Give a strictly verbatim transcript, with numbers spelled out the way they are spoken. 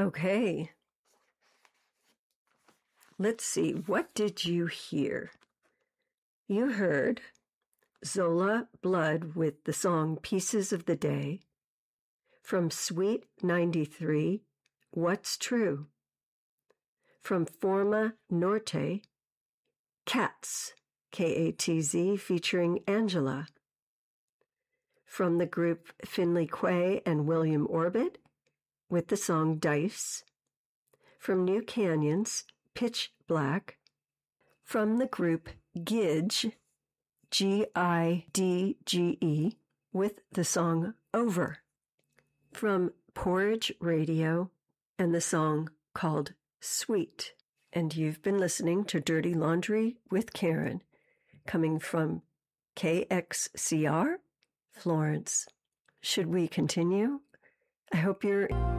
Okay. Let's see. What did you hear? You heard Zola Blood with the song Pieces of the Day. From Sweet ninety-three, What's True? From Forma Norte, Katz, K A T Z, featuring Angela. From the group Finley Quay and William Orbit, with the song Dice. From New Canyons, Pitch Black. From the group Gidge, G I D G E, with the song Over. From Porridge Radio and the song called Sweet. And you've been listening to Dirty Laundry with Karen, coming from K X C R, Florence. Should we continue? I hope you're